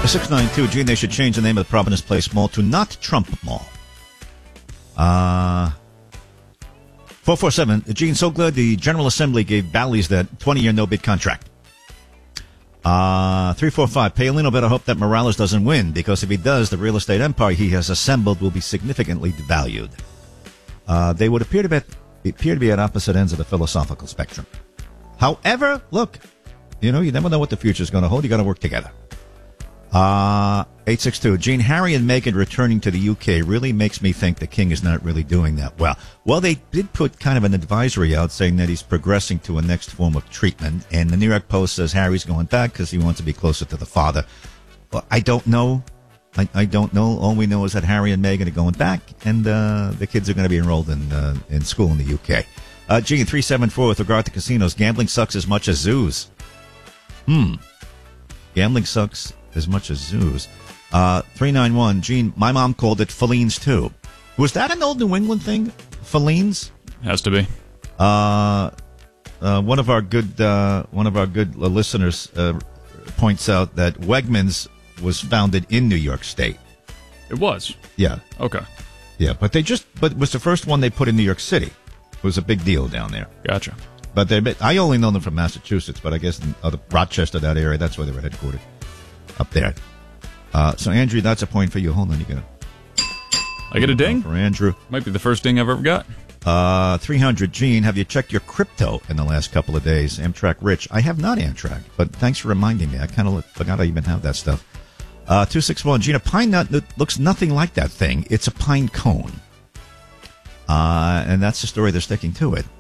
692, Gene, they should change the name of the Providence Place Mall to not Trump Mall. 447, Gene, so glad the General Assembly gave Bally's that 20-year no-bid contract. 345, Paolino better hope that Morales doesn't win, because if he does, the real estate empire he has assembled will be significantly devalued. They would appear to be at opposite ends of the philosophical spectrum. However, look, you never know what the future is going to hold. You got to work together. 862, Gene, Harry and Meghan returning to the UK really makes me think the king is not really doing that well. Well, they did put kind of an advisory out saying that he's progressing to a next form of treatment, and the New York Post says Harry's going back because he wants to be closer to the father. Well, I don't know. I don't know. All we know is that Harry and Meghan are going back, and the kids are going to be enrolled in school in the UK. Gene, 374, with regard to casinos, gambling sucks as much as zoos. Gambling sucks as much as zoos. 391, Gene, my mom called it Fellines too. Was that an old New England thing? Fellines? Has to be. One of our good listeners points out that Wegmans was founded in New York State. It was? Yeah. Okay. Yeah, but it was the first one they put in New York City. It was a big deal down there. Gotcha. But I only know them from Massachusetts, but I guess in Rochester, that area, that's where they were headquartered. Up there. So, Andrew, that's a point for you. Hold on, you get I get a ding? For Andrew. Might be the first ding I've ever got. 300, Gene, have you checked your crypto in the last couple of days? Amtrak Rich. I have not Amtrak, but thanks for reminding me. I kind of forgot I even have that stuff. 261, Gene, a pine nut looks nothing like that thing. It's a pine cone. And that's the story. They're sticking to it.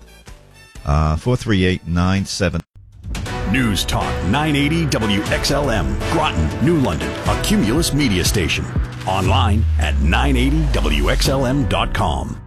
43897. News Talk 980 WXLM, Groton, New London, a Cumulus media station. Online at 980WXLM.com.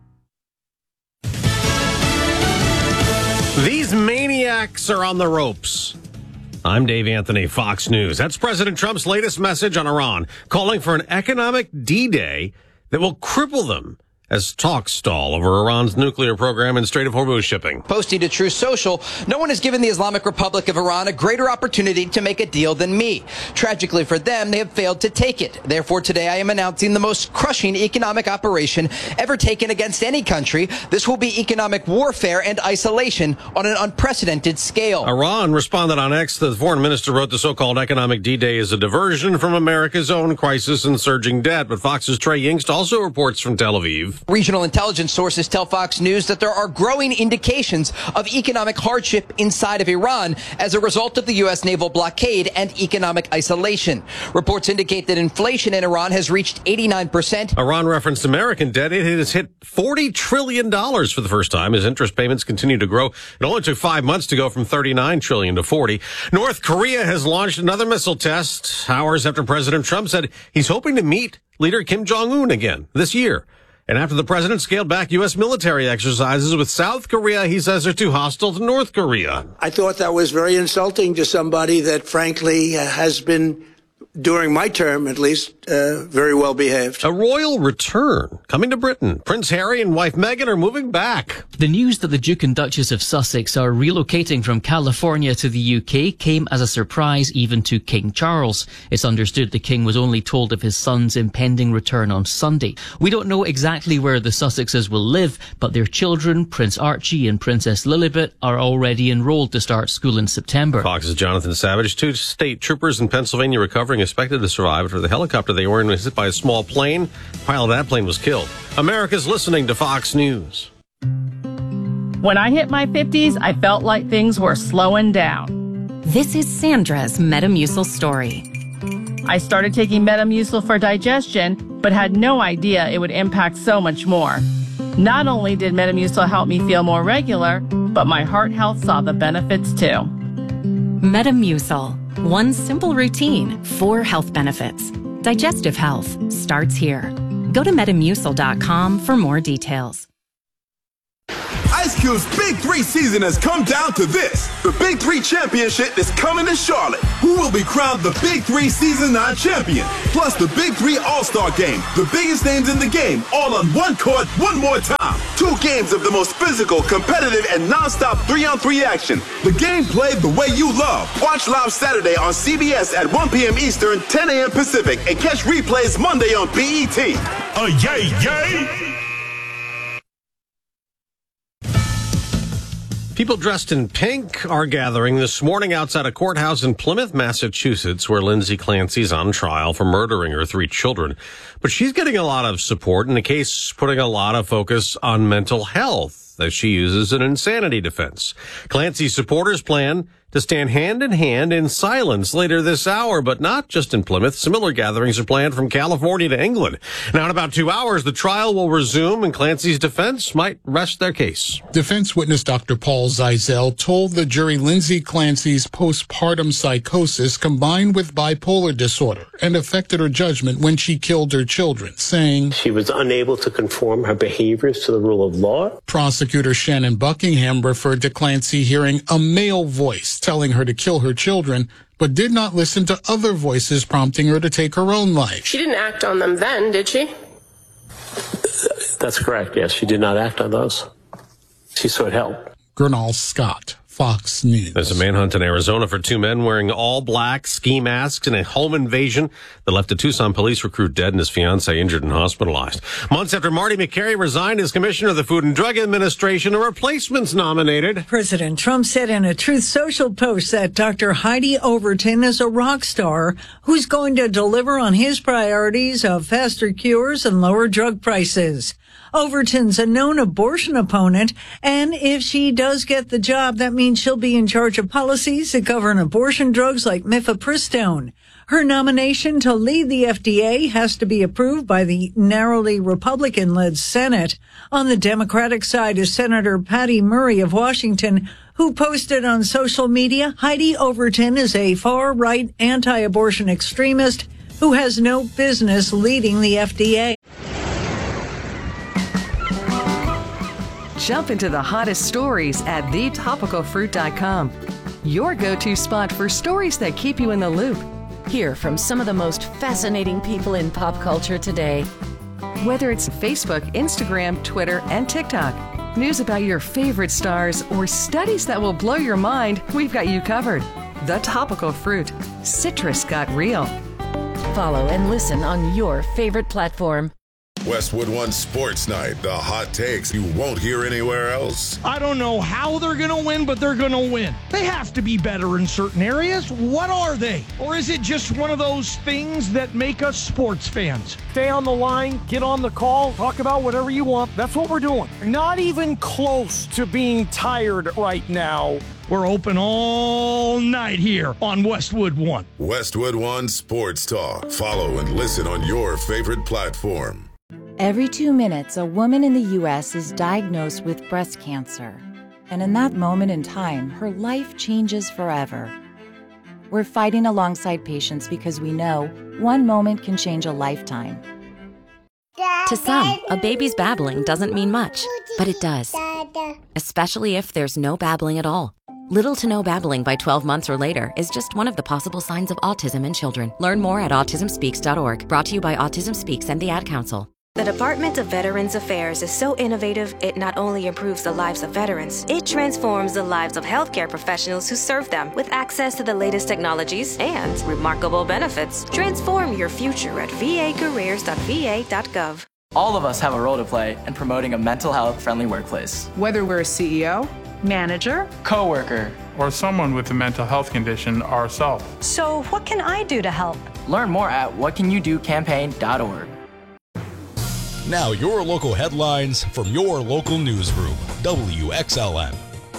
These maniacs are on the ropes. I'm Dave Anthony, Fox News. That's President Trump's latest message on Iran, calling for an economic D-Day that will cripple them as talks stall over Iran's nuclear program and Strait of Hormuz shipping. Posting to Truth Social, no one has given the Islamic Republic of Iran a greater opportunity to make a deal than me. Tragically for them, they have failed to take it. Therefore, today I am announcing the most crushing economic operation ever taken against any country. This will be economic warfare and isolation on an unprecedented scale. Iran responded on X. The foreign minister wrote the so-called economic D-Day is a diversion from America's own crisis and surging debt. But Fox's Trey Yingst also reports from Tel Aviv. Regional intelligence sources tell Fox News that there are growing indications of economic hardship inside of Iran as a result of the U.S. naval blockade and economic isolation. Reports indicate that inflation in Iran has reached 89%. Iran referenced American debt. It has hit $40 trillion for the first time as interest payments continue to grow. It only took 5 months to go from $39 trillion to $40. North Korea has launched another missile test hours after President Trump said he's hoping to meet leader Kim Jong-un again this year. And after the president scaled back U.S. military exercises with South Korea, he says they're too hostile to North Korea. I thought that was very insulting to somebody that, frankly, has been, during my term at least, very well behaved. A royal return coming to Britain. Prince Harry and wife Meghan are moving back. The news that the Duke and Duchess of Sussex are relocating from California to the UK came as a surprise even to King Charles. It's understood the King was only told of his son's impending return on Sunday. We don't know exactly where the Sussexes will live, but their children, Prince Archie and Princess Lilibet, are already enrolled to start school in September. Fox's Jonathan Savage. 2 state troopers in Pennsylvania recovering, expected to survive after the helicopter they were in was hit by a small plane. The pilot of that plane was killed. America's listening to Fox News. When I hit my 50s, I felt like things were slowing down. This is Sandra's Metamucil story. I started taking Metamucil for digestion, but had no idea it would impact so much more. Not only did Metamucil help me feel more regular, but my heart health saw the benefits too. Metamucil. One simple routine, 4 health benefits. Digestive health starts here. Go to Metamucil.com for more details. I Ice Cube's Big 3 season has come down to this. The Big 3 Championship is coming to Charlotte. Who will be crowned the Big 3 Season 9 champion? Plus the Big 3 All-Star Game. The biggest names in the game, all on one court, one more time. 2 games of the most physical, competitive, and non-stop 3-on-3 action. The game played the way you love. Watch live Saturday on CBS at 1 p.m. Eastern, 10 a.m. Pacific, and catch replays Monday on BET. Yay, yay! People dressed in pink are gathering this morning outside a courthouse in Plymouth, Massachusetts, where Lindsay Clancy's on trial for murdering her 3 children. But she's getting a lot of support in the case, putting a lot of focus on mental health as she uses an insanity defense. Clancy's supporters plan to stand hand in hand in silence later this hour, but not just in Plymouth. Similar gatherings are planned from California to England. Now, in about 2 hours, the trial will resume, and Clancy's defense might rest their case. Defense witness Dr. Paul Zeisel told the jury Lindsay Clancy's postpartum psychosis combined with bipolar disorder and affected her judgment when she killed her children, saying she was unable to conform her behaviors to the rule of law. Prosecutor Shannon Buckingham referred to Clancy hearing a male voice telling her to kill her children, but did not listen to other voices prompting her to take her own life. She didn't act on them then, did she? That's correct, yes. She did not act on those. She sought help. Gernal Scott, Fox News. There's a manhunt in Arizona for 2 men wearing all black ski masks in a home invasion that left a Tucson police recruit dead and his fiancée injured and hospitalized. Months after Marty McCary resigned as commissioner of the Food and Drug Administration, a replacement's nominated. President Trump said in a Truth Social post that Dr. Heidi Overton is a rock star who's going to deliver on his priorities of faster cures and lower drug prices. Overton's a known abortion opponent, and if she does get the job, that means she'll be in charge of policies that govern abortion drugs like mifepristone. Her nomination to lead the FDA has to be approved by the narrowly Republican-led Senate. On the Democratic side is Senator Patty Murray of Washington, who posted on social media, Heidi Overton is a far-right anti-abortion extremist who has no business leading the FDA. Jump into the hottest stories at thetopicalfruit.com. Your go-to spot for stories that keep you in the loop. Hear from some of the most fascinating people in pop culture today. Whether it's Facebook, Instagram, Twitter, and TikTok, news about your favorite stars, or studies that will blow your mind, we've got you covered. The Topical Fruit. Citrus got real. Follow and listen on your favorite platform. Westwood One Sports Night, the hot takes you won't hear anywhere else. I don't know how they're going to win, but they're going to win. They have to be better in certain areas. What are they? Or is it just one of those things that make us sports fans? Stay on the line, get on the call, talk about whatever you want. That's what we're doing. Not even close to being tired right now. We're open all night here on Westwood One. Westwood One Sports Talk. Follow and listen on your favorite platform. Every 2 minutes, a woman in the U.S. is diagnosed with breast cancer. And in that moment in time, her life changes forever. We're fighting alongside patients because we know one moment can change a lifetime. To some, a baby's babbling doesn't mean much, but it does. Especially if there's no babbling at all. Little to no babbling by 12 months or later is just one of the possible signs of autism in children. Learn more at autismspeaks.org. Brought to you by Autism Speaks and the Ad Council. The Department of Veterans Affairs is so innovative, it not only improves the lives of veterans, it transforms the lives of healthcare professionals who serve them with access to the latest technologies and remarkable benefits. Transform your future at vacareers.va.gov. All of us have a role to play in promoting a mental health-friendly workplace. Whether we're a CEO, manager, coworker, or someone with a mental health condition ourselves. So what can I do to help? Learn more at whatcanyoudocampaign.org. Now your local headlines from your local newsroom, WXLN.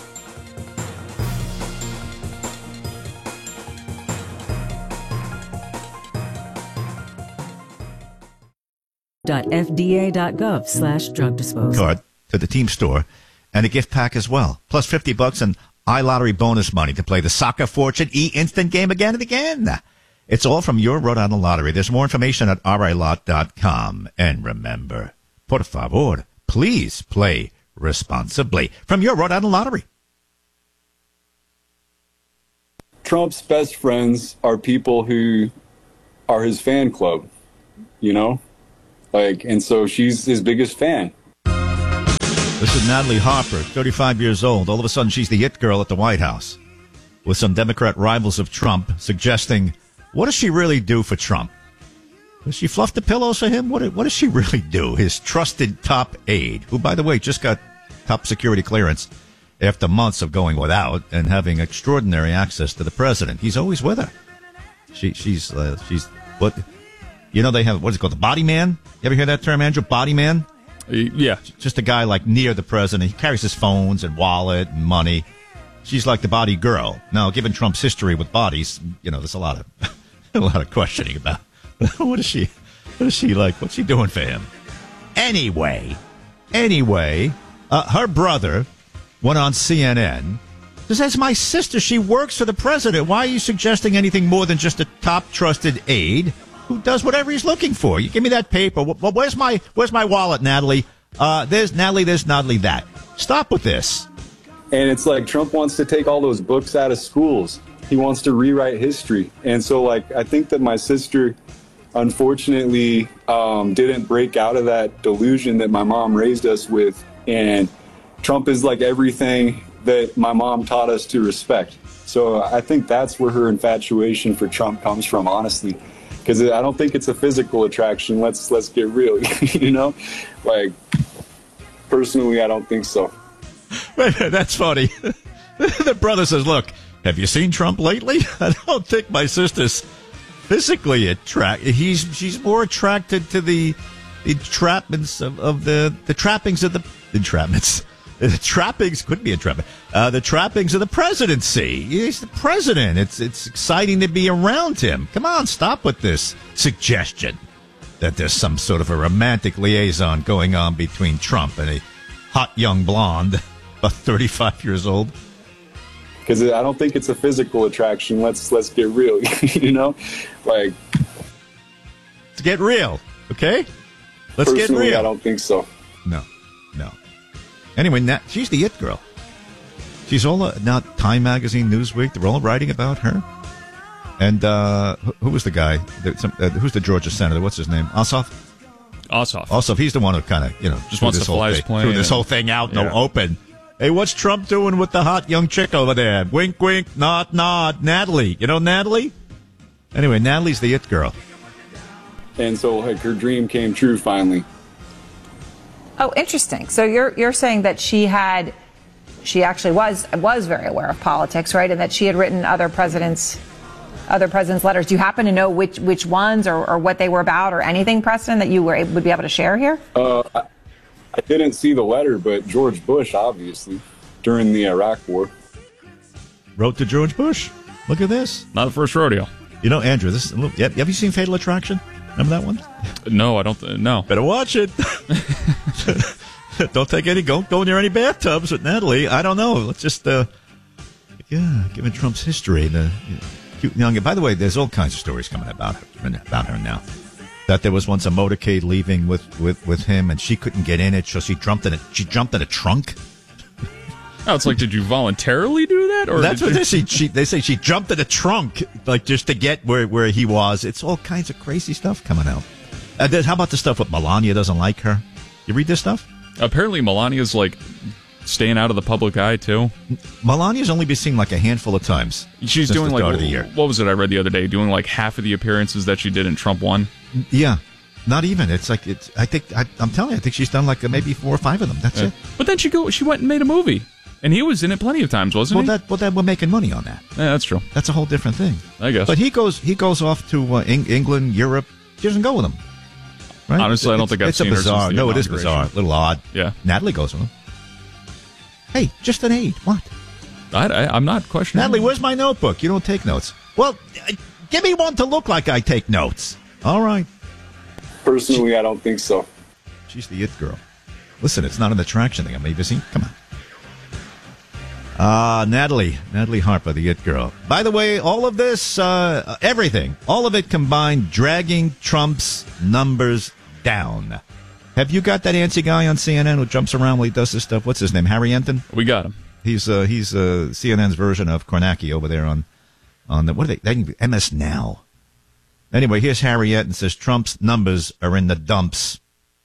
.fda.gov/drug disposal. Card to the team store and a gift pack as well. Plus $50 in iLottery bonus money to play the Soccer Fortune e-instant game again and again. It's all from your Rhode Island Lottery. There's more information at rilot.com. And remember, por favor, please play responsibly. From your Rhode Island Lottery. Trump's best friends are people who are his fan club, you know? And so she's his biggest fan. This is Natalie Harper, 35 years old. All of a sudden, she's the it girl at the White House with some Democrat rivals of Trump suggesting, what does she really do for Trump? Does she fluff the pillows for him? What does she really do? His trusted top aide, who, by the way, just got top security clearance after months of going without and having extraordinary access to the president. He's always with her. She's what, they have, what's it called? The body man? You ever hear that term, Andrew? Body man? Yeah. Just a guy near the president. He carries his phones and wallet and money. She's like the body girl. Now, given Trump's history with bodies, there's a lot of questioning about what is she like? What's she doing for him? Anyway, her brother went on CNN. Says, that's my sister. She works for the president. Why are you suggesting anything more than just a top trusted aide who does whatever he's looking for? You give me that paper. Well, where's my wallet, Natalie? There's Natalie that. Stop with this. And it's like Trump wants to take all those books out of schools. He wants to rewrite history. And so, I think that my sister, unfortunately, didn't break out of that delusion that my mom raised us with. And Trump is like everything that my mom taught us to respect. So I think that's where her infatuation for Trump comes from, honestly. Because I don't think it's a physical attraction. Let's get real, personally, I don't think so. That's funny. The brother says, look, have you seen Trump lately? I don't think my sister's physically attracted. She's more attracted to the entrapments of the trappings of the entrapments. The trappings could be entrapment. The trappings of the presidency. He's the president. It's exciting to be around him. Come on, stop with this suggestion that there's some sort of a romantic liaison going on between Trump and a hot young blonde, about 35 years old. Because I don't think it's a physical attraction. Let's get real, To get real, okay? Let's get real. I don't think so. No. Anyway, she's the it girl. She's all now Time Magazine, Newsweek. They're all writing about her. And who was the guy? Who's the Georgia senator? What's his name? Ossoff. He's the one who kind of just wants to fly his plane. Threw this whole thing out in the open. Hey, what's Trump doing with the hot young chick over there? Wink, wink, nod, nod. Natalie. You know Natalie? Anyway, Natalie's the it girl. And so her dream came true finally. Oh, interesting. So you're saying that she actually was very aware of politics, right? And that she had written other presidents' letters. Do you happen to know which ones or what they were about or anything, Preston, that you would be able to share here? I didn't see the letter, but George Bush, obviously, during the Iraq War. Wrote to George Bush. Look at this. Not the first rodeo. Andrew, have you seen Fatal Attraction? Remember that one? No, I don't. No. Better watch it. Don't go near any bathtubs with Natalie. I don't know. Let's just, given Trump's history, the cute young. By the way, there's all kinds of stories coming about her now. That there was once a motorcade leaving with him, and she couldn't get in it, so she jumped in a trunk. Oh, it's like, did you voluntarily do that? Or that's what they say. They say she jumped in a trunk, just to get where he was. It's all kinds of crazy stuff coming out. How about the stuff with Melania doesn't like her? You read this stuff? Apparently, Melania's staying out of the public eye too. Melania's only been seen a handful of times. She's doing the start of the year. What was it I read the other day? Doing half of the appearances that she did in Trump 1. Yeah. Not even. I'm telling you, I think she's done maybe 4 or 5 of them. That's it. But then she went and made a movie. And he was in it plenty of times, wasn't he? Well, we're making money on that. Yeah, that's true. That's a whole different thing. I guess. But he goes off to England, Europe. She doesn't go with him. Right? Honestly, I don't think I've seen her since the inauguration. No, it is bizarre. A little odd. Yeah. Natalie goes with him. Hey, just an aide. What? I'm not questioning. Natalie, where's my notebook? You don't take notes. Well, give me one to look like I take notes. All right. Personally, I don't think so. She's the it girl. Listen, it's not an attraction thing. Have you seen? Come on. Natalie Harper, the it girl. By the way, all of this, everything, all of it combined, dragging Trump's numbers down. Have you got that antsy guy on CNN who jumps around while he does this stuff? What's his name? Harry Enton? We got him. He's CNN's version of Kornacki over there on the, what are they MS Now. Anyway, here's Harry Enton says Trump's numbers are in the dumps.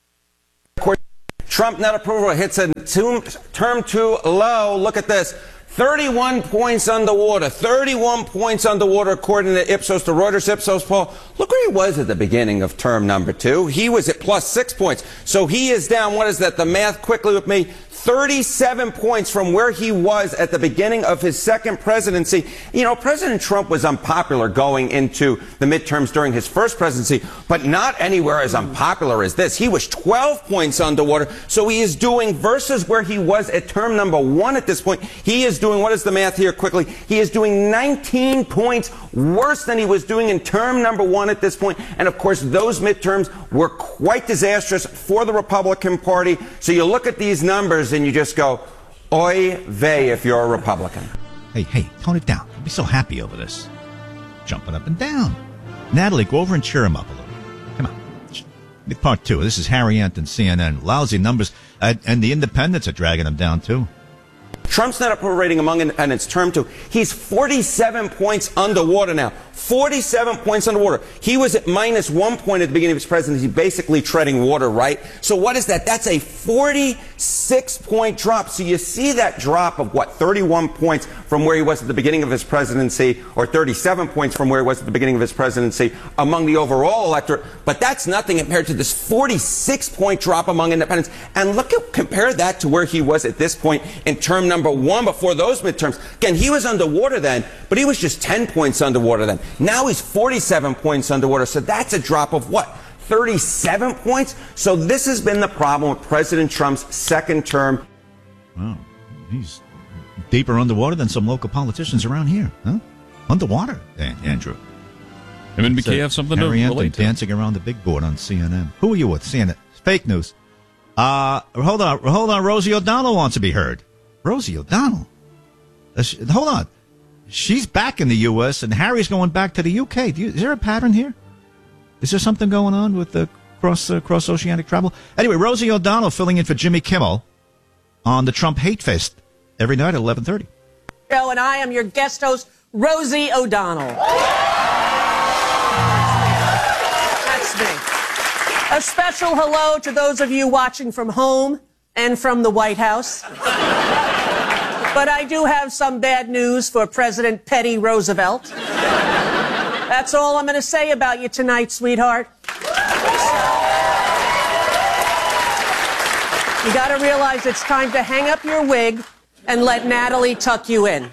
Trump net approval hits a term too low. Look at this. 31 points underwater. 31 points underwater according to Ipsos, the Reuters Ipsos poll. Look where he was at the beginning of term number 2. He was at plus 6 points. So he is down, what is that? The math quickly with me. 37 points from where he was at the beginning of his second presidency. You know, President Trump was unpopular going into the midterms during his first presidency, but not anywhere as unpopular as this. He was 12 points underwater. So he is doing, versus where he was at term number 1 at this point, he is doing, what is the math here quickly? He is doing 19 points worse than he was doing in term number 1 at this point. And of course, those midterms were quite disastrous for the Republican Party. So you look at these numbers and you just go, oy vey if you're a Republican. Hey, tone it down. Don't be so happy over this. Jumping up and down. Natalie, go over and cheer him up a little. Come on. Part 2. This is Harry Enton, CNN. Lousy numbers. And the independents are dragging him down, too. Trump's net approval rating among independents, term 2. He's 47 points underwater now. 47 points underwater. He was at minus 1 point at the beginning of his presidency, basically treading water, right? So what is that? That's a 46-point drop. So you see that drop of, 31 points from where he was at the beginning of his presidency, or 37 points from where he was at the beginning of his presidency among the overall electorate. But that's nothing compared to this 46-point drop among independents. And compare that to where he was at this point in term number 1 before those midterms. Again, he was underwater then, but he was just 10 points underwater then. Now he's 47 points underwater. So that's a drop of 37 points? So this has been the problem with President Trump's second term. Wow. He's deeper underwater than some local politicians around here, huh? Underwater, Andrew. Him and McKay have something Harry to relate to. Dancing around the big board on CNN. Who are you with? CNN. Fake news. Hold on. Rosie O'Donnell wants to be heard. Rosie O'Donnell. Hold on. She's back in the U.S. and Harry's going back to the U.K. Is there a pattern here? Is there something going on with the cross-oceanic travel? Anyway, Rosie O'Donnell filling in for Jimmy Kimmel on the Trump Hate Fest every night at 11:30. And I am your guest host, Rosie O'Donnell. That's me. A special hello to those of you watching from home and from the White House. But I do have some bad news for President Petty Roosevelt. That's all I'm going to say about you tonight, sweetheart. You got to realize it's time to hang up your wig and let Natalie tuck you in.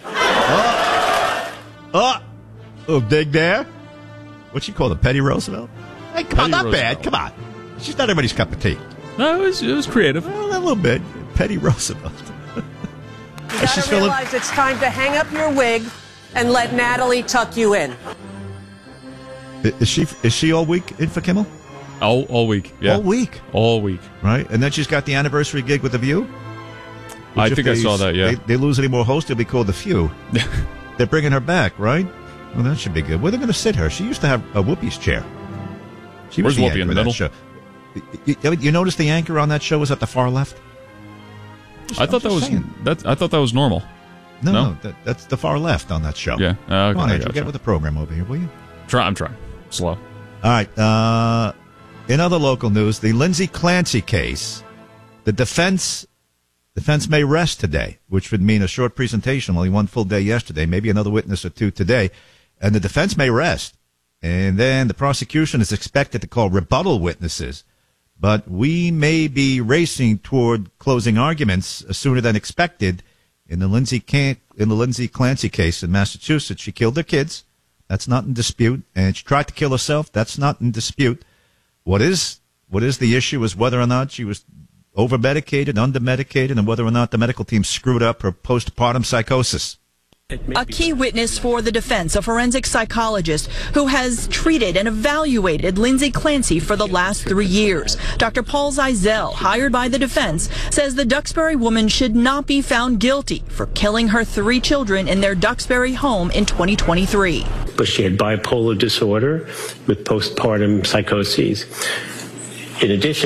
Dig there. What's she called, a Petty Roosevelt? Hey, come on, not bad. Come on. She's not everybody's cup of tea. No, it was creative. Well, a little bit. Petty Roosevelt. You got to realize it's time to hang up your wig and let Natalie tuck you in. Is she all week in for Kimmel? All week, yeah. All week. Right? And then she's got the anniversary gig with The View? I think I saw that, yeah. They lose any more hosts, it'll be called The Few. They're bringing her back, right? Well, that should be good. Where are they going to sit her? She used to have a Whoopi's chair. She was Where's Whoopi in the middle? Show. You notice the anchor on that show was at the far left? I thought that was normal. No, that's the far left on that show. Yeah. Come on, Andrew, get with the program over here, will you? I'm trying. Slow. All right. In other local news, the Lindsay Clancy case, the defense may rest today, which would mean a short presentation, only one full day yesterday, maybe another witness or two today, and the defense may rest. And then the prosecution is expected to call rebuttal witnesses. But we may be racing toward closing arguments sooner than expected. In the Lindsay Clancy case in Massachusetts, she killed her kids. That's not in dispute. And she tried to kill herself. That's not in dispute. What is the issue is whether or not she was over-medicated, under-medicated, and whether or not the medical team screwed up her postpartum psychosis. A key witness for the defense, a forensic psychologist who has treated and evaluated Lindsay Clancy for the last 3 years. Dr. Paul Zeisel, hired by the defense, says the Duxbury woman should not be found guilty for killing her 3 children in their Duxbury home in 2023. But she had bipolar disorder with postpartum psychoses. In addition,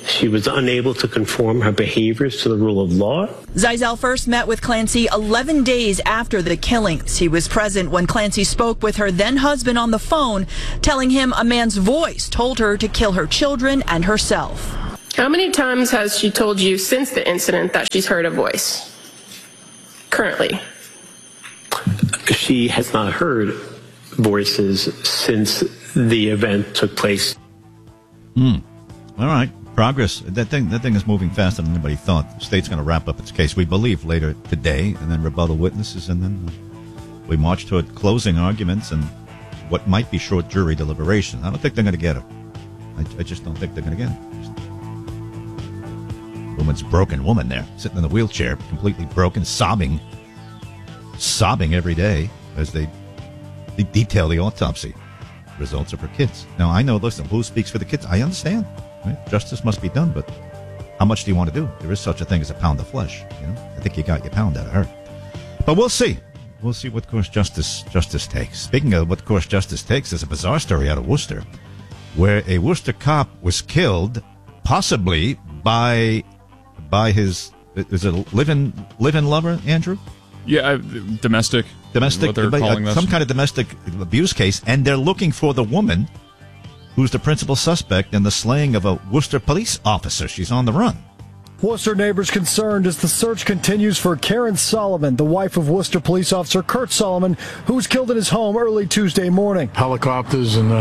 She was unable to conform her behaviors to the rule of law. Zeisel first met with Clancy 11 days after the killings. He was present when Clancy spoke with her then-husband on the phone, telling him a man's voice told her to kill her children and herself. How many times has she told you since the incident that she's heard a voice? Currently. She has not heard voices since the event took place. All right. Progress. That thing is moving faster than anybody thought. The state's going to wrap up its case, we believe, later today, and then rebuttal witnesses, and then we march toward closing arguments and what might be short jury deliberation. I don't think they're going to get her. I just don't think they're going to get her. Woman's broken woman there, sitting in the wheelchair, completely broken, sobbing every day as they detail the autopsy results of her kids. Now, I know, listen, who speaks for the kids? I understand. Right? Justice must be done, but how much do you want to do? There is such a thing as a pound of flesh. You know, I think you got your pound out of her. But we'll see. We'll see what course justice takes. Speaking of what course justice takes, there's a bizarre story out of Worcester, where a Worcester cop was killed, possibly by his live-in lover, Andrew? Yeah, domestic. What they're calling this. Some kind of domestic abuse case, and they're looking for the woman who's the principal suspect in the slaying of a Worcester police officer. She's on the run. Worcester neighbors concerned as the search continues for Karen Solomon, the wife of Worcester police officer Kurt Solomon, who was killed in his home early Tuesday morning. Helicopters and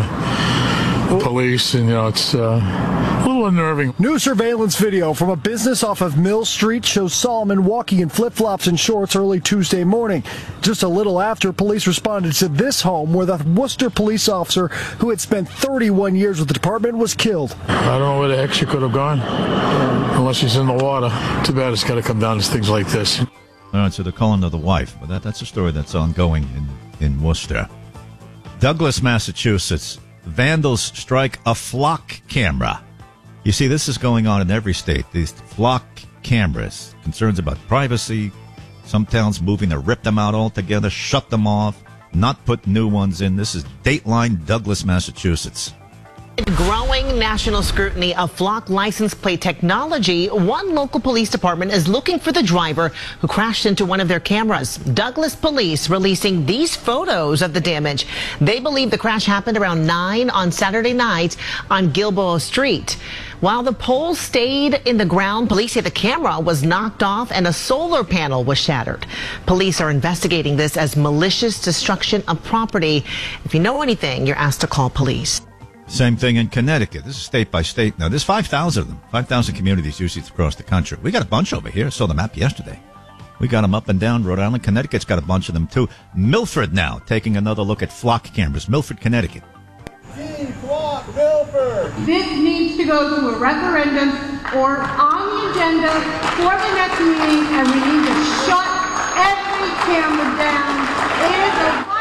police, and it's a little unnerving. New surveillance video from a business off of Mill Street shows Solomon walking in flip-flops and shorts early Tuesday morning. Just a little after, police responded to this home where the Worcester police officer, who had spent 31 years with the department, was killed. I don't know where the heck she could have gone, unless she's in the water. Too bad it's got to come down to things like this. All right, so they're calling her the wife, but that's a story that's ongoing in Worcester. Douglas, Massachusetts. Vandals strike a flock camera. You see, this is going on in every state. These flock cameras, concerns about privacy. Some towns moving to rip them out altogether, shut them off, not put new ones in. This is Dateline, Douglas, Massachusetts. Growing national scrutiny of flock license plate technology, one local police department is looking for the driver who crashed into one of their cameras. Douglas police releasing these photos of the damage. They believe the crash happened around 9 on Saturday night on Gilboa Street. While the pole stayed in the ground, police say the camera was knocked off and a solar panel was shattered. Police are investigating this as malicious destruction of property. If you know anything, you're asked to call police. Same thing in Connecticut. This is state by state now. There's 5,000 of them, 5,000 communities usually across the country. We got a bunch over here. I saw the map yesterday. We got them up and down Rhode Island. Connecticut's got a bunch of them, too. Milford now taking another look at flock cameras. Milford, Connecticut. Flock, Milford. This needs to go to a referendum or on the agenda for the next meeting, and we need to shut every camera down. It is a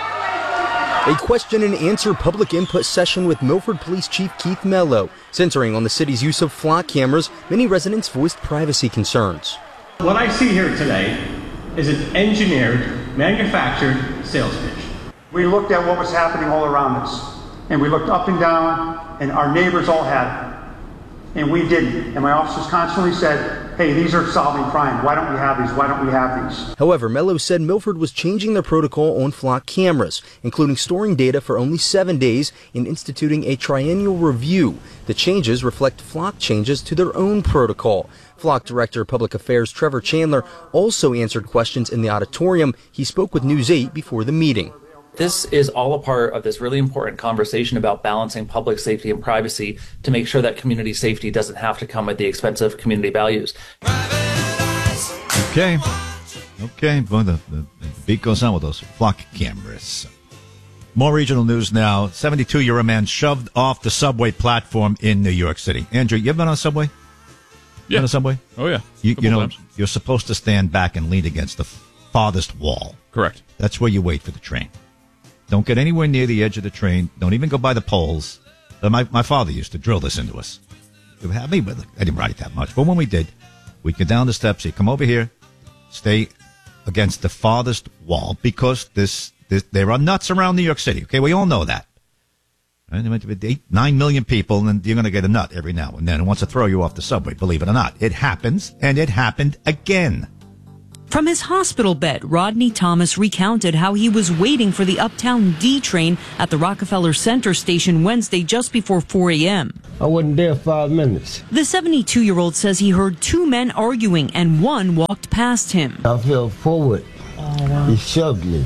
A question and answer public input session with Milford Police Chief Keith Mello. Centering on the city's use of flock cameras, many residents voiced privacy concerns. What I see here today is an engineered, manufactured sales pitch. We looked at what was happening all around us, and we looked up and down, and our neighbors all had it, and we didn't. And my officers constantly said, hey, these are solving crime. Why don't we have these? Why don't we have these? However, Mello said Milford was changing their protocol on flock cameras, including storing data for only 7 days and instituting a triennial review. The changes reflect flock changes to their own protocol. Flock Director of Public Affairs Trevor Chandler also answered questions in the auditorium. He spoke with News 8 before the meeting. This is all a part of this really important conversation about balancing public safety and privacy to make sure that community safety doesn't have to come at the expense of community values. Okay. Well, the beat goes on with those flock cameras. More regional news now. 72-year-old man shoved off the subway platform in New York City. Andrew, you ever been on a subway? Yeah. On a subway? Oh, yeah. You know, you're supposed to stand back and lean against the farthest wall. Correct. That's where you wait for the train. Don't get anywhere near the edge of the train. Don't even go by the poles. My father used to drill this into us. I didn't ride it that much, but when we did, we'd go down the steps. He'd come over here, stay against the farthest wall, because there are nuts around New York City. Okay, we all know that. Right? 9 million people, and then you're going to get a nut every now and then who wants to throw you off the subway, believe it or not. It happens, and it happened again. From his hospital bed, Rodney Thomas recounted how he was waiting for the Uptown D train at the Rockefeller Center station Wednesday just before 4 a.m. I wasn't there 5 minutes. The 72-year-old says he heard two men arguing and one walked past him. I fell forward. He shoved me.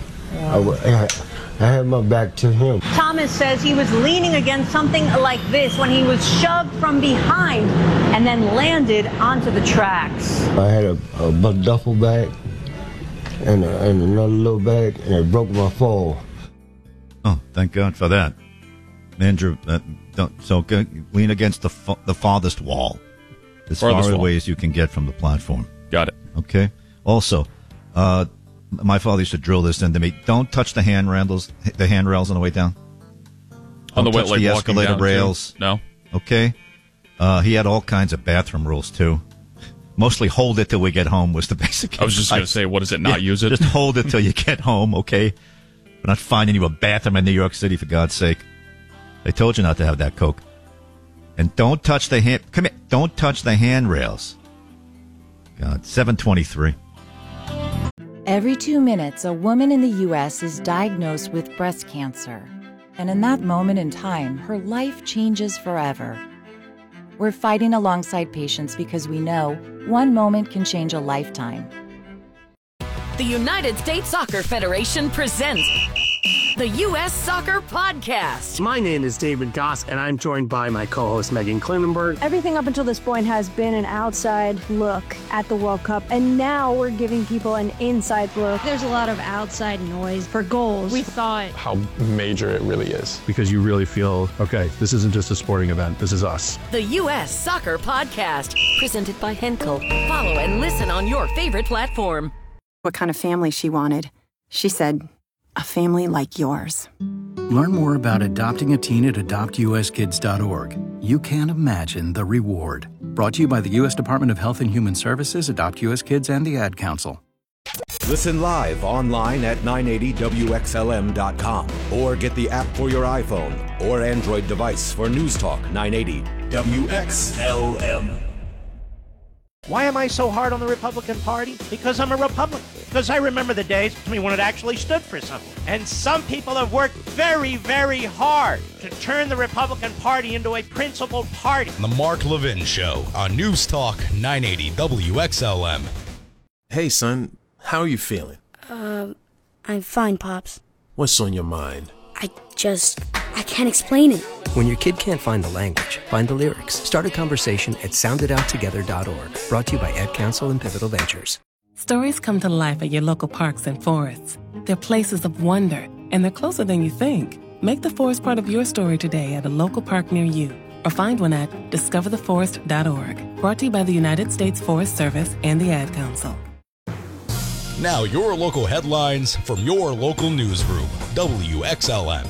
I had my back to him. Thomas says he was leaning against something like this when he was shoved from behind and then landed onto the tracks. I had a duffel bag and another little bag, and it broke my fall. Oh, thank God for that. Andrew, lean against the farthest wall. As far away as you can get from the platform. Got it. Okay? Also, my father used to drill this into me. Don't touch the handrails on the way down. On the way, touch like the walking escalator down, rails. Too? No. Okay. He had all kinds of bathroom rules too. Mostly hold it till we get home was the basic advice. I was just going to say, what is it? Not use it? Just hold it till you get home, okay? We're not finding you a bathroom in New York City, for God's sake. They told you not to have that Coke. And don't touch the don't touch the handrails. God, 723. Every 2 minutes, a woman in the U.S. is diagnosed with breast cancer. And in that moment in time, her life changes forever. We're fighting alongside patients because we know one moment can change a lifetime. The United States Soccer Federation presents the U.S. Soccer Podcast. My name is David Goss, and I'm joined by my co-host Megan Klinenberg. Everything up until this point has been an outside look at the World Cup, and now we're giving people an inside look. There's a lot of outside noise for goals. We thought how major it really is. Because you really feel, okay, this isn't just a sporting event, this is us. The U.S. Soccer Podcast, presented by Henkel. Follow and listen on your favorite platform. What kind of family she wanted. She said, a family like yours. Learn more about adopting a teen at adoptuskids.org. You can't imagine the reward. Brought to you by the U.S. Department of Health and Human Services, Adopt U.S. Kids, and the Ad Council. Listen live online at 980WXLM.com or get the app for your iPhone or Android device for News Talk 980 WXLM. Why am I so hard on the Republican Party? Because I'm a Republican. Because I remember the days when it actually stood for something. And some people have worked very, very hard to turn the Republican Party into a principled party. The Mark Levin Show on News Talk 980 WXLM. Hey, son, how are you feeling? I'm fine, Pops. What's on your mind? I can't explain it. When your kid can't find the language, find the lyrics. Start a conversation at sounditouttogether.org. Brought to you by Ad Council and Pivotal Ventures. Stories come to life at your local parks and forests. They're places of wonder, and they're closer than you think. Make the forest part of your story today at a local park near you, or find one at discovertheforest.org. Brought to you by the United States Forest Service and the Ad Council. Now your local headlines from your local newsroom, WXLM.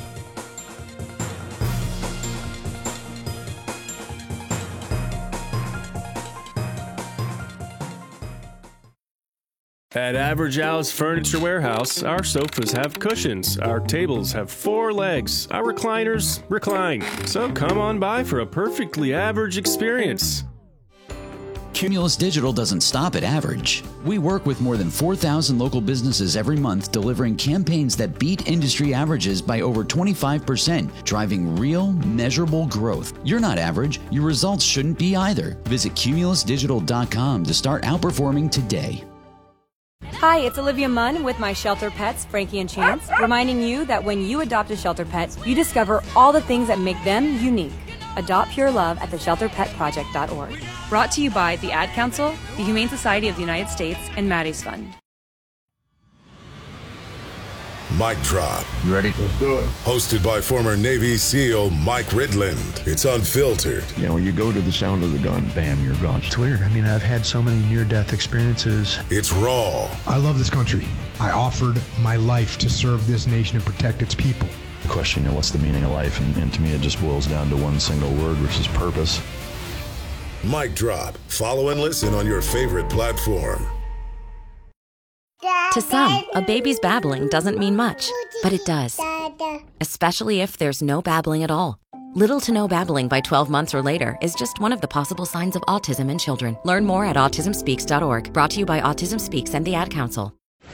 At Average Al's Furniture Warehouse, our sofas have cushions, our tables have 4 legs, our recliners recline. So come on by for a perfectly average experience. Cumulus Digital doesn't stop at average. We work with more than 4,000 local businesses every month, delivering campaigns that beat industry averages by over 25%, driving real, measurable growth. You're not average. Your results shouldn't be either. Visit cumulusdigital.com to start outperforming today. Hi, it's Olivia Munn with my shelter pets, Frankie and Chance, reminding you that when you adopt a shelter pet, you discover all the things that make them unique. Adopt pure love at theshelterpetproject.org. Brought to you by the Ad Council, the Humane Society of the United States, and Maddie's Fund. Mic Drop. You ready? Let's do it. Hosted by former Navy SEAL Mike Ridland. It's unfiltered. You know, when you go to the sound of the gun, bam, you're gone. It's weird. I mean, I've had so many near-death experiences. It's raw. I love this country. I offered my life to serve this nation and protect its people. The question, you know, what's the meaning of life? And to me, it just boils down to one single word, which is purpose. Mic Drop. Follow and listen on your favorite platform. To some, a baby's babbling doesn't mean much, but it does. Especially if there's no babbling at all. Little to no babbling by 12 months or later is just one of the possible signs of autism in children. Learn more at autismspeaks.org. Brought to you by Autism Speaks and the Ad Council.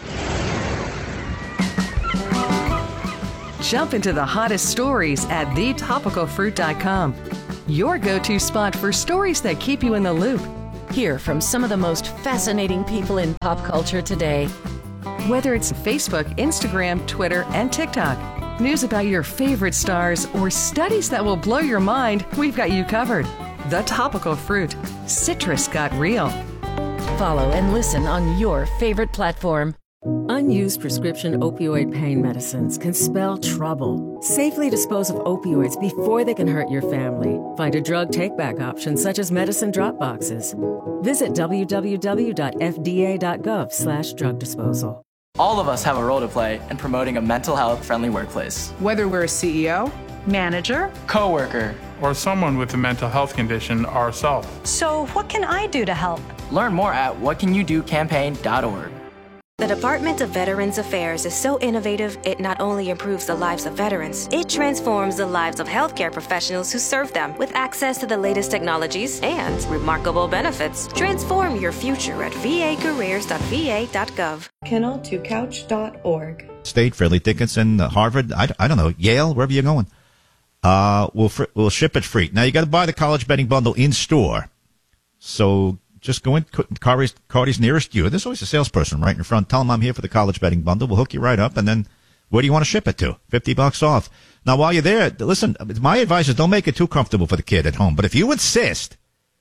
Jump into the hottest stories at thetopicalfruit.com. Your go-to spot for stories that keep you in the loop. Hear from some of the most fascinating people in pop culture today. Whether it's Facebook, Instagram, Twitter, and TikTok, news about your favorite stars, or studies that will blow your mind, we've got you covered. The Topical Fruit. Citrus got real. Follow and listen on your favorite platform. Unused prescription opioid pain medicines can spell trouble. Safely dispose of opioids before they can hurt your family. Find a drug take-back option such as medicine drop boxes. Visit www.fda.gov/drug disposal. All of us have a role to play in promoting a mental health friendly workplace. Whether we're a CEO, manager, coworker, or someone with a mental health condition ourselves. So what can I do to help? Learn more at whatcanyoudocampaign.org. The Department of Veterans Affairs is so innovative, it not only improves the lives of veterans, it transforms the lives of healthcare professionals who serve them with access to the latest technologies and remarkable benefits. Transform your future at vacareers.va.gov. Kennel2couch.org. State, Fairleigh Dickinson, Harvard, I don't know, Yale, wherever you're going. We'll ship it free. Now, you got to buy the college betting bundle in store. So just go in Cardi's nearest you. There's always a salesperson right in front. Tell them I'm here for the college betting bundle. We'll hook you right up. And then where do you want to ship it to? $50 off. Now, while you're there, listen, my advice is don't make it too comfortable for the kid at home. But if you insist,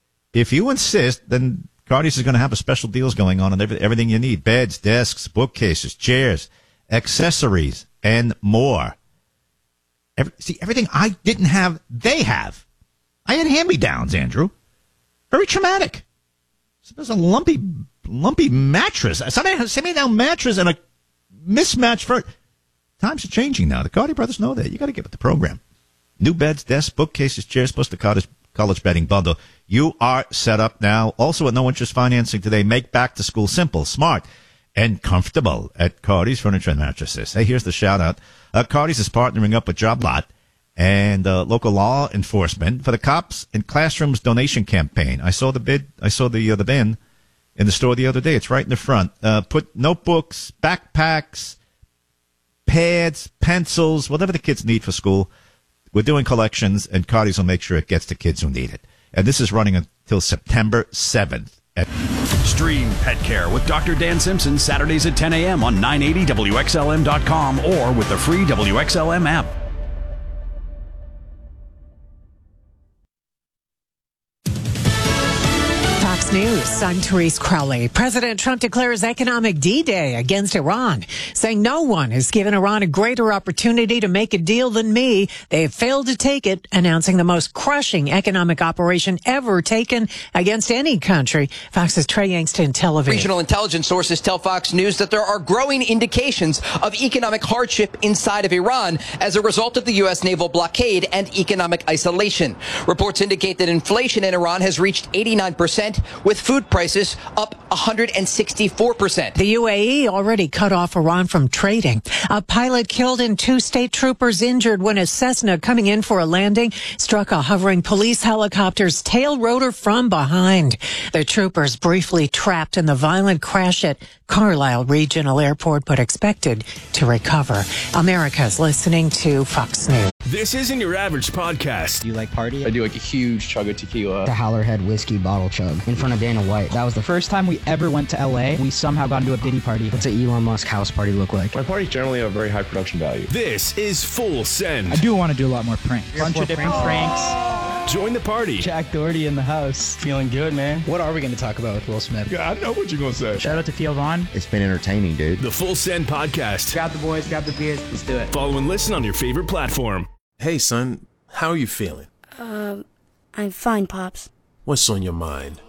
then Cardi's is going to have a special deals going on everything you need. Beds, desks, bookcases, chairs, accessories, and more. Everything I didn't have, they have. I had hand-me-downs, Andrew. Very traumatic. There's a lumpy mattress. Somebody had a hand-me-down mattress and a mismatched fur. Times are changing now. The Cardi brothers know that. You got to get with the program. New beds, desks, bookcases, chairs, plus the college betting bundle. You are set up now. Also with no-interest financing today. Make back to school simple, smart, and comfortable at Cardi's Furniture and Mattresses. Hey, here's the shout-out. Cardi's is partnering up with Job Lot and local law enforcement for the Cops and Classrooms donation campaign. I saw the bin in the store the other day. It's right in the front. Put notebooks, backpacks, pads, pencils, whatever the kids need for school. We're doing collections, and Cardi's will make sure it gets to kids who need it. And this is running until September 7th. Stream Pet Care with Dr. Dan Simpson Saturdays at 10 a.m. on 980WXLM.com or with the free WXLM app. Fox News, I'm Therese Crowley. President Trump declares economic D-Day against Iran, saying no one has given Iran a greater opportunity to make a deal than me. They have failed to take it, announcing the most crushing economic operation ever taken against any country. Fox's Trey Yangston in Tel Aviv. Regional intelligence sources tell Fox News that there are growing indications of economic hardship inside of Iran as a result of the U.S. naval blockade and economic isolation. Reports indicate that inflation in Iran has reached 89%, with food prices up 164%. The UAE already cut off Iran from trading. A pilot killed and 2 state troopers injured when a Cessna coming in for a landing struck a hovering police helicopter's tail rotor from behind. The troopers briefly trapped in the violent crash at Carlisle Regional Airport, but expected to recover. America's listening to Fox News. This isn't your average podcast. Do you like party? I do like a huge chug of tequila. The Howlerhead whiskey bottle chug in front of Dana White. That was the first time we ever went to LA. We somehow got into a Diddy party. What's an Elon Musk house party look like? My parties generally have very high production value. This is Full Send. I do want to do a lot more pranks. Bunch of different pranks. Join the party. Jack Doherty in the house. Feeling good, man. What are we going to talk about with Will Smith? Yeah, I know what you're going to say. Shout out to Theo Vaughn. It's been entertaining, dude. The Full Send podcast. Grab the boys, grab the beers. Let's do it. Follow and listen on your favorite platform. Hey, son, how are you feeling? I'm fine, Pops. What's on your mind?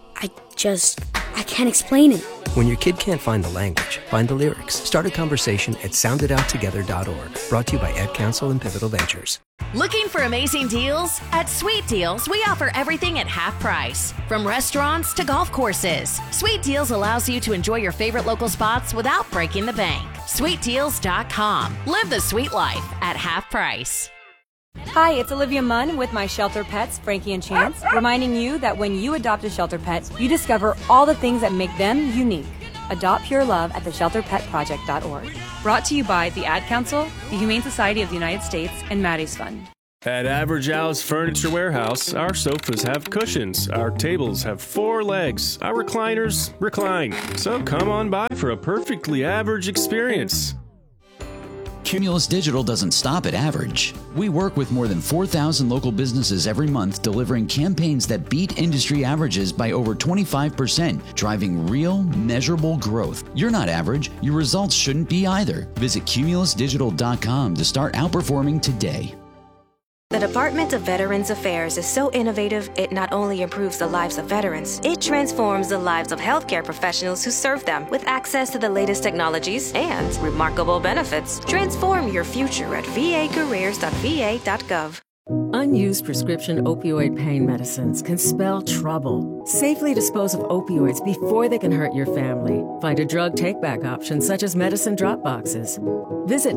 I can't explain it. When your kid can't find the language, find the lyrics. Start a conversation at sounditouttogether.org. Brought to you by Ad Council and Pivotal Ventures. Looking for amazing deals? At Sweet Deals, we offer everything at half price. From restaurants to golf courses. Sweet Deals allows you to enjoy your favorite local spots without breaking the bank. SweetDeals.com. Live the sweet life at half price. Hi, it's Olivia Munn with my shelter pets, Frankie and Chance, reminding you that when you adopt a shelter pet, you discover all the things that make them unique. Adopt pure love at theshelterpetproject.org. Brought to you by the Ad Council, the Humane Society of the United States, and Maddie's Fund. At Average Al's Furniture Warehouse, our sofas have cushions, our tables have 4 legs, our recliners recline. So come on by for a perfectly average experience. Cumulus Digital doesn't stop at average. We work with more than 4,000 local businesses every month, delivering campaigns that beat industry averages by over 25%, driving real, measurable growth. You're not average. Your results shouldn't be either. Visit cumulusdigital.com to start outperforming today. The Department of Veterans Affairs is so innovative, it not only improves the lives of veterans, it transforms the lives of healthcare professionals who serve them with access to the latest technologies and remarkable benefits. Transform your future at vacareers.va.gov. Unused prescription opioid pain medicines can spell trouble. Safely dispose of opioids before they can hurt your family. Find a drug take-back option such as medicine drop boxes. Visit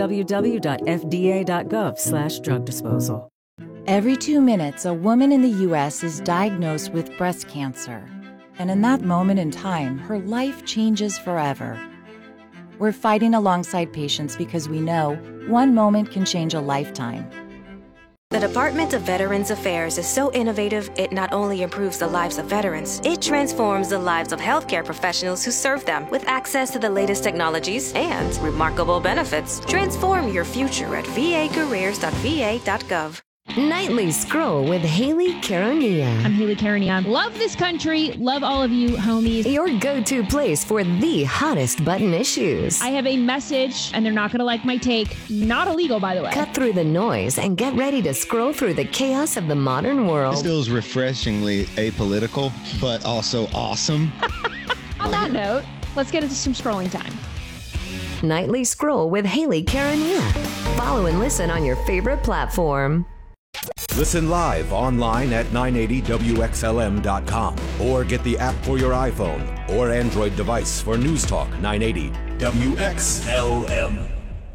www.fda.gov/drug disposal. Every 2 minutes, a woman in the U.S. is diagnosed with breast cancer. And in that moment in time, her life changes forever. We're fighting alongside patients because we know one moment can change a lifetime. The Department of Veterans Affairs is so innovative, it not only improves the lives of veterans, it transforms the lives of healthcare professionals who serve them with access to the latest technologies and remarkable benefits. Transform your future at vacareers.va.gov. Nightly Scroll with Haley Karania. I'm Haley Karania. Love this country. Love all of you, homies. Your go-to place for the hottest button issues. I have a message, and they're not going to like my take. Not illegal, by the way. Cut through the noise and get ready to scroll through the chaos of the modern world. This feels refreshingly apolitical, but also awesome. On that note, let's get into some scrolling time. Nightly Scroll with Haley Karania. Follow and listen on your favorite platform. Listen live online at 980WXLM.com or get the app for your iPhone or Android device for News Talk 980 WXLM.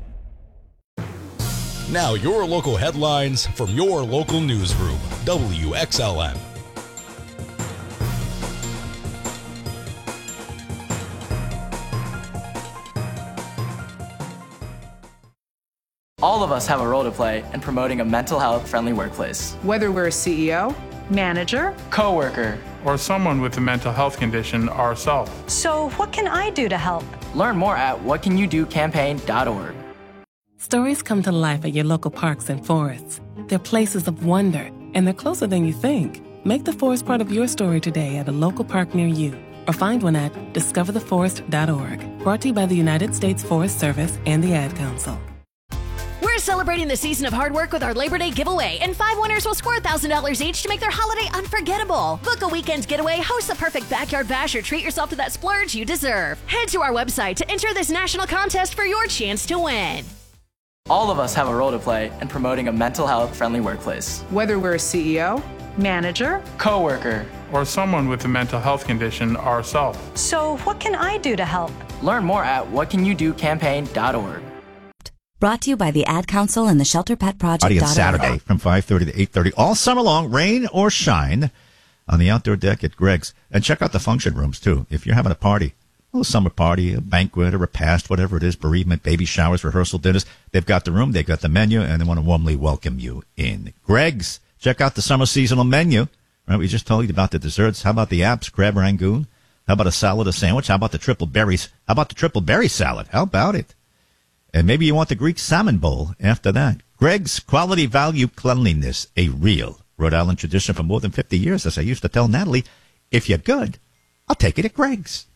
Now your local headlines from your local newsroom, WXLM. All of us have a role to play in promoting a mental health-friendly workplace. Whether we're a CEO, manager, coworker, or someone with a mental health condition ourselves. So what can I do to help? Learn more at whatcanyoudocampaign.org. Stories come to life at your local parks and forests. They're places of wonder, and they're closer than you think. Make the forest part of your story today at a local park near you, or find one at discovertheforest.org. Brought to you by the United States Forest Service and the Ad Council. We're celebrating the season of hard work with our Labor Day giveaway, and 5 winners will score $1,000 each to make their holiday unforgettable. Book a weekend getaway, host the perfect backyard bash, or treat yourself to that splurge you deserve. Head to our website to enter this national contest for your chance to win. All of us have a role to play in promoting a mental health-friendly workplace. Whether we're a CEO, manager, coworker, or someone with a mental health condition ourselves. So what can I do to help? Learn more at whatcanyoudocampaign.org. Brought to you by the Ad Council and the ShelterPetProject.org. On Saturday from 5:30 to 8:30, all summer long, rain or shine, on the outdoor deck at Greg's. And check out the function rooms, too. If you're having a party, a summer party, a banquet, a repast, whatever it is, bereavement, baby showers, rehearsal dinners, they've got the room, they've got the menu, and they want to warmly welcome you in. Greg's, check out the summer seasonal menu. Right, we just told you about the desserts. How about the apps, crab rangoon? How about a salad, a sandwich? How about the triple berries? How about the triple berry salad? How about it? And maybe you want the Greek salmon bowl after that. Greg's, quality, value, cleanliness, a real Rhode Island tradition for more than 50 years. As I used to tell Natalie, if you're good, I'll take it at Greg's.